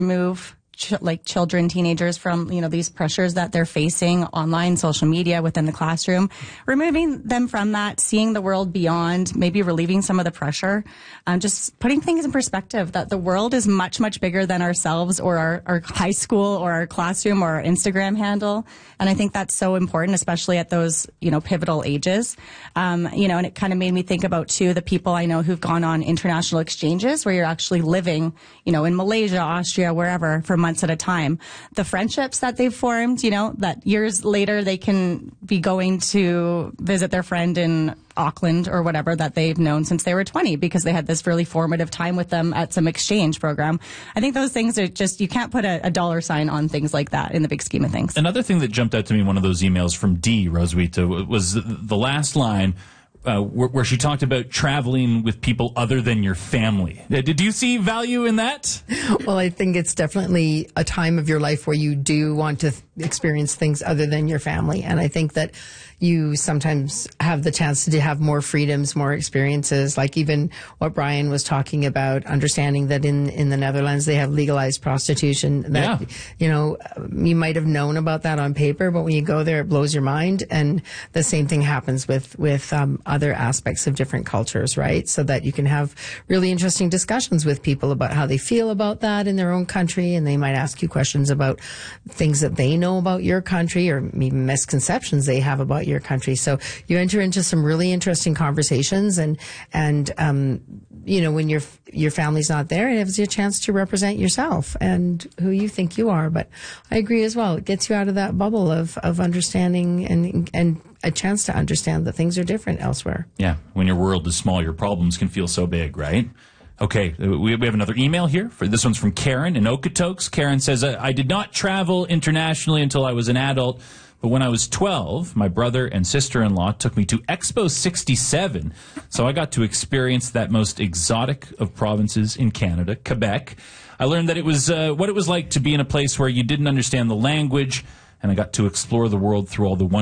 remove children, teenagers from, these pressures that they're facing online, social media, within the classroom, removing them from that, seeing the world beyond, maybe relieving some of the pressure, just putting things in perspective that the world is much, much bigger than ourselves or our high school or our classroom or our Instagram handle. And I think that's so important, especially at those, pivotal ages. And it kind of made me think about too, the people I know who've gone on international exchanges where you're actually living, in Malaysia, Austria, wherever for months at a time. The friendships that they've formed, that years later they can be going to visit their friend in Auckland or whatever that they've known since they were 20 because they had this really formative time with them at some exchange program. I think those things are just, you can't put a dollar sign on things like that in the big scheme of things. Another thing that jumped out to me in one of those emails from Dee, Roswitha, was the last line where she talked about traveling with people other than your family. Did you see value in that? Well, I think it's definitely a time of your life where you do want to experience things other than your family. And I think that you sometimes have the chance to have more freedoms, more experiences, like even what Brian was talking about, understanding that in the Netherlands they have legalized prostitution. That, you might have known about that on paper, but when you go there, it blows your mind. And the same thing happens with other aspects of different cultures, right? So that you can have really interesting discussions with people about how they feel about that in their own country, and they might ask you questions about things that they know about your country or maybe misconceptions they have about your country. So you enter into some really interesting conversations, and when your family's not there, it gives you a chance to represent yourself and who you think you are. But I agree as well. It gets you out of that bubble of understanding and a chance to understand that things are different elsewhere. Yeah. When your world is small, your problems can feel so big, right? Okay, we have another email here. This one's from Karen in Okotoks. Karen says, I did not travel internationally until I was an adult, but when I was 12, my brother and sister-in-law took me to Expo 67, so I got to experience that most exotic of provinces in Canada, Quebec. I learned that it was what it was like to be in a place where you didn't understand the language, and I got to explore the world through all the